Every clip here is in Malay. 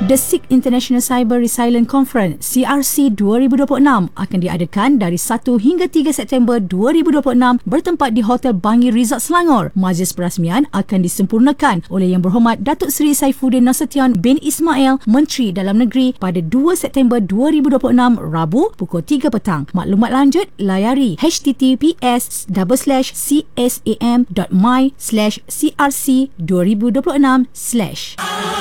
The SIG International Cyber Resilience Conference CRC 2026 akan diadakan dari 1 hingga 3 September 2026 bertempat di Hotel Bangi Resort Selangor. Majlis perasmian akan disempurnakan oleh Yang Berhormat Datuk Seri Saifuddin Nasution bin Ismail, Menteri Dalam Negeri pada 2 September 2026 Rabu pukul 3 petang. Maklumat lanjut layari https://csam.my/crc2026/.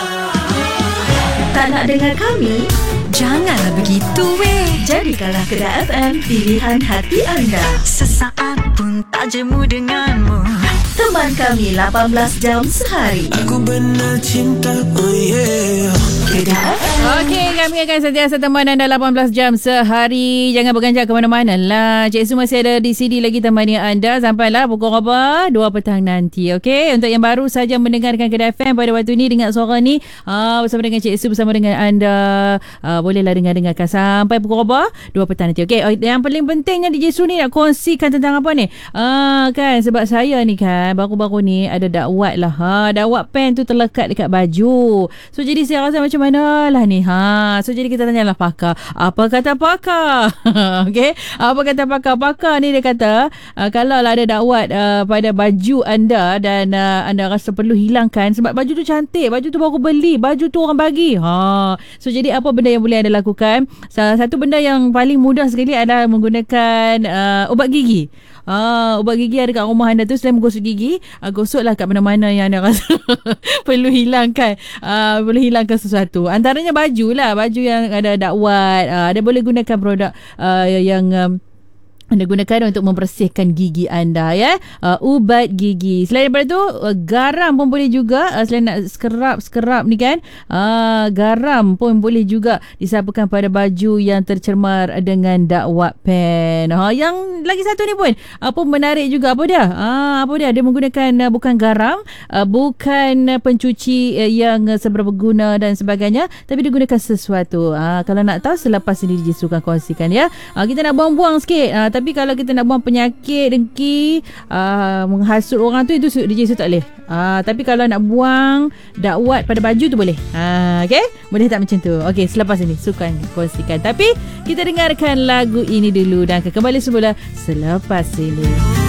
Tak nak dengar kami? Janganlah begitu weh. Jadikanlah Kedah FM pilihan hati anda. Sesaat pun tak jemu denganmu. Teman kami 18 jam sehari. Aku benar cinta, oh yeah. Kedah FM. Okey, kami akan sentiasa teman anda 18 jam sehari. Jangan berganjak ke mana-mana lah. Cik Su masih ada di sini lagi temani anda sampailah pukul berapa? 2 petang nanti. Okey, untuk yang baru saja mendengarkan Kedah FM pada waktu ni, dengar suara ni bersama dengan Cik Su, bersama dengan anda. Bolehlah dengarkan sampai pukul berapa? 2 petang nanti. Okey, yang paling pentingnya DJ Su ni nak kongsikan tentang apa ni? Kan sebab saya ni kan baru-baru ni ada dakwat lah. Dakwat pen tu terlekat dekat baju. So jadi saya rasa macam mana lah ni. So jadi kita tanyalah pakar. Apa kata pakar? Okey. Apa kata pakar? Pakar ni dia kata kalau lah ada dakwat pada baju anda dan anda rasa perlu hilangkan sebab baju tu cantik, baju tu baru beli, baju tu orang bagi. So jadi apa benda yang boleh anda lakukan? Salah satu benda yang paling mudah sekali adalah menggunakan ubat gigi. Ubat gigi ada kat rumah anda tu, selain menggosok gigi, gosoklah kat mana-mana yang anda rasa perlu hilangkan sesuatu. Antaranya baju lah, baju yang ada dakwat. Anda boleh gunakan produk yang anda gunakan untuk membersihkan gigi anda, ya. Ubat gigi. Selain daripada tu, garam pun boleh juga. Selain nak scrub ni kan, garam pun boleh juga disapukan pada baju yang tercemar dengan dakwat pen. Yang lagi satu ni pun menarik juga. Apa dia? Dia menggunakan bukan garam, bukan pencuci yang seberapa guna dan sebagainya, tapi dia gunakan sesuatu. Kalau nak tahu, selepas ini DJ Su akan kongsikan, ya. Kita nak buang-buang sikit. Tapi kalau kita nak buang penyakit, dengki, menghasut orang tu, itu DJ Su tak boleh. Tapi kalau nak buang dakwat pada baju tu boleh. Okay? Boleh tak macam tu? Okay, selepas ini sukan kongsikan. Tapi kita dengarkan lagu ini dulu dan kembali semula selepas ini.